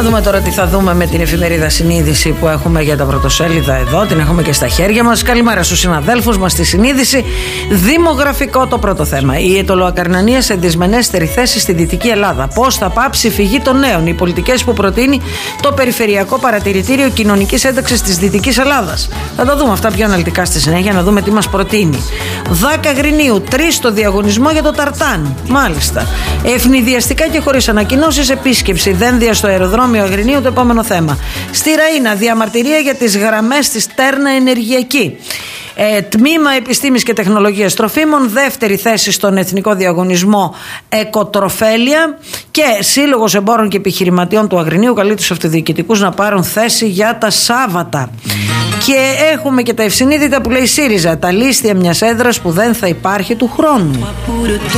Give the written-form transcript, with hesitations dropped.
δούμε τώρα τι θα δούμε με την εφημερίδα Συνείδηση που έχουμε για τα πρωτοσέλιδα εδώ. Την έχουμε και στα χέρια μας. Καλημέρα στους συναδέλφους μας στη Συνείδηση. Δημογραφικό το πρώτο θέμα. Η Αιτωλοακαρνανία σε δυσμενέστερη θέση στη Δυτική Ελλάδα. Πώς θα πάψει η φυγή των νέων. Οι πολιτικές που προτείνει το Περιφερειακό Παρατηρητήριο Κοινωνικής Ένταξης της Δυτικής Ελλάδας. Θα τα δούμε αυτά πιο αναλυτικά στη συνέχεια, να δούμε τι μας προτείνει. Δάκα Γρινίου, 3 στο διαγωνισμό για το ταρτάν. Μάλιστα. Ευνηδιαστικά και χωρίς ανακοινώσεις, επίσκεψη δένδια στο αεροδρόμιο Αγρινίου, το επόμενο θέμα. Στη Ραΐνα, διαμαρτυρία για τις γραμμές της Τέρνα Ενεργειακή. Τμήμα Επιστήμης και Τεχνολογίας Τροφίμων, δεύτερη θέση στον εθνικό διαγωνισμό Εκοτροφέλια. Και Σύλλογος Εμπόρων και Επιχειρηματιών του Αγρινίου καλεί τους αυτοδιοικητικούς να πάρουν θέση για τα Σάββατα. Και έχουμε και τα ευσυνείδητα που λέει ΣΥΡΙΖΑ, τα λίστια μιας έδρας που δεν θα υπάρχει του χρόνου.